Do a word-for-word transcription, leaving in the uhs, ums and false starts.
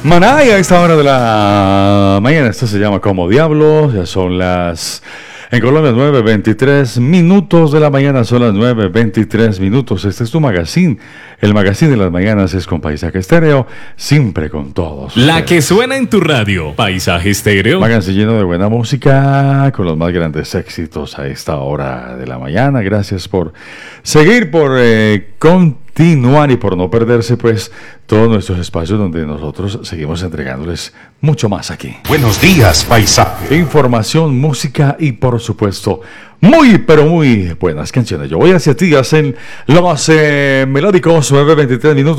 Maná, y a esta hora de la mañana, esto se llama Como Diablos, ya son las, en Colombia, nueve veintitrés minutos de la mañana, son las nueve veintitrés minutos. Este es tu magazine, el magazine de las mañanas es con Paisaje Estéreo, siempre con todos. La que suena en tu radio, Paisaje Estéreo. Magazine lleno de buena música, con los más grandes éxitos a esta hora de la mañana. Gracias por seguir, por eh, continuar y por no perderse, pues, todos nuestros espacios donde nosotros seguimos entregándoles mucho más aquí. Buenos días, Paisaje. Información, música y, por supuesto, muy, pero muy buenas canciones. Yo voy hacia ti, hacen los eh, melódicos, nueve veintitrés minutos.